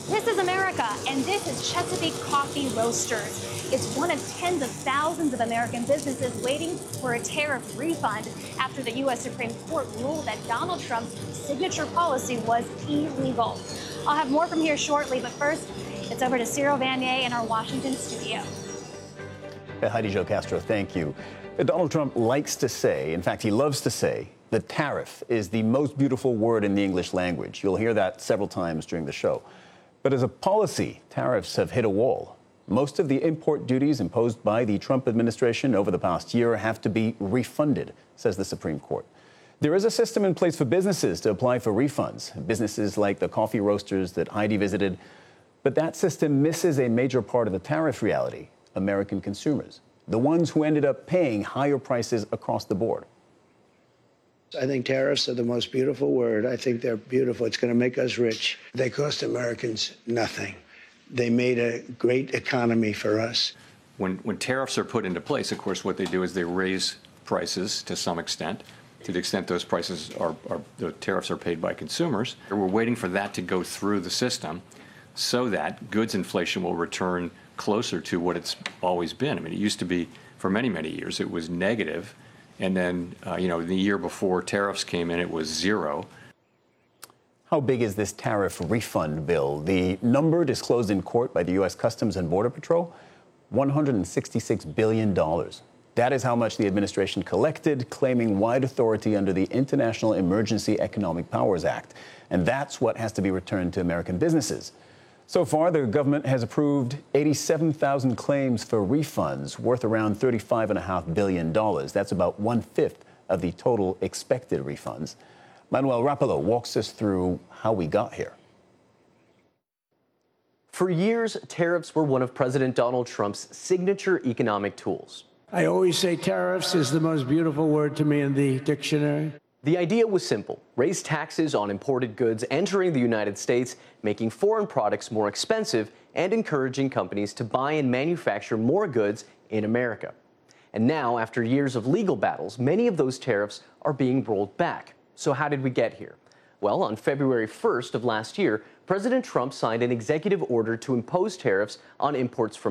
This is America, and this is Chesapeake Coffee Roasters. It's one of tens of thousands of American businesses waiting for a tariff refund after the U.S. Supreme Court ruled that Donald Trump's signature policy was illegal. I'll have more from here shortly, but first, it's over to Cyril Vanier in our Washington studio. Heidi Jo Castro, thank you. Donald Trump likes to say, in fact, he loves to say, the tariff is the most beautiful word in the English language. You'll hear that several times during the show. But as a policy, tariffs have hit a wall. Most of the import duties imposed by the Trump administration over the past year have to be refunded, says the Supreme Court. There is a system in place for businesses to apply for refunds, businesses like the coffee roasters that Heidi visited. But that system misses a major part of the tariff reality: American consumers, the ones who ended up paying higher prices across the board. I think tariffs are the most beautiful word. I think they're beautiful. It's going to make us rich. They cost Americans nothing. They made a great economy for us. When tariffs are put into place, of course, what they do is they raise prices to some extent. To the extent those prices the tariffs are paid by consumers. We're waiting for that to go through the system so that goods inflation will return closer to what it's always been. I mean, it used to be, for many, many years, it was negative. And then, the year before tariffs came in, it was zero. How big is this tariff refund bill? The number disclosed in court by the U.S. Customs and Border Patrol, $166 billion. That is how much the administration collected, claiming wide authority under the International Emergency Economic Powers Act. And that's what has to be returned to American businesses. So far, the government has approved 87,000 claims for refunds worth around $35.5 billion. That's about 1/5 of the total expected refunds. Manuel Rapalo walks us through how we got here. For years, tariffs were one of President Donald Trump's signature economic tools. I always say tariffs is the most beautiful word to me in the dictionary. The idea was simple: raise taxes on imported goods entering the United States, making foreign products more expensive and encouraging companies to buy and manufacture more goods in America. And now, after years of legal battles, many of those tariffs are being rolled back. So how did we get here? Well, on February 1st of last year, President Trump signed an executive order to impose tariffs on imports from